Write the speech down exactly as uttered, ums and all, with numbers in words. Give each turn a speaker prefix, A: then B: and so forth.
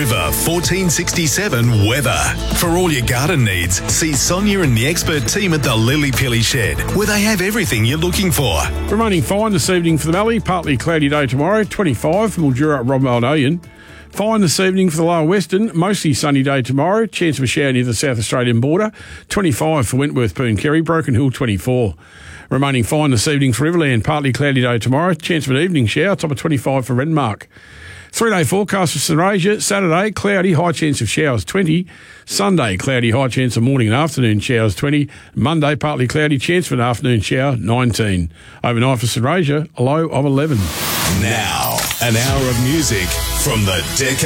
A: River fourteen sixty-seven weather. For all your garden needs, see Sonia and the expert team at the Lily Pilly Shed, where they have everything you're looking for.
B: Remaining fine this evening for the Valley. Partly cloudy day tomorrow. twenty-five for Mildura, Romaldalian. Fine this evening for the Lower Western. Mostly sunny day tomorrow. Chance of a shower near the South Australian border. twenty-five for Wentworth, Poon Kerry. Broken Hill, twenty-four. Remaining fine this evening for Riverland. Partly cloudy day tomorrow. Chance of an evening shower. Top of twenty-five for Renmark. Three-day forecast for St Asia. Saturday, cloudy, high chance of showers, twenty. Sunday, cloudy, high chance of morning and afternoon showers, twenty. Monday, partly cloudy, chance for an afternoon shower, nineteen. Overnight for St Asia, a low of eleven.
A: Now, an hour of music from the Decade